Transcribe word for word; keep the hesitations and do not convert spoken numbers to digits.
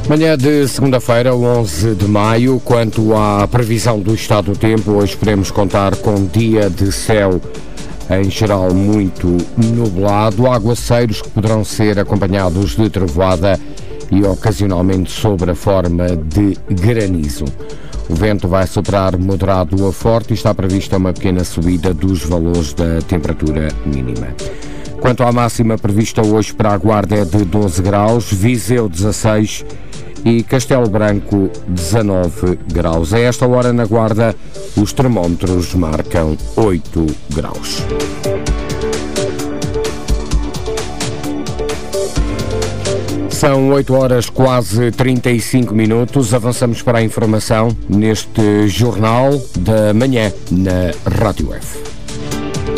Manhã de segunda-feira, onze de maio, quanto à previsão do estado do tempo, hoje podemos contar com dia de céu em geral muito nublado, aguaceiros que poderão ser acompanhados de trovoada e ocasionalmente sob a forma de granizo. O vento vai soprar moderado a forte e está prevista uma pequena subida dos valores da temperatura mínima. Quanto à máxima prevista hoje para a Guarda é de doze graus, Viseu dezasseis e Castelo Branco dezanove graus. A esta hora na Guarda os termómetros marcam oito graus. São oito horas, quase trinta e cinco minutos. Avançamos para a informação neste Jornal da Manhã na Rádio F.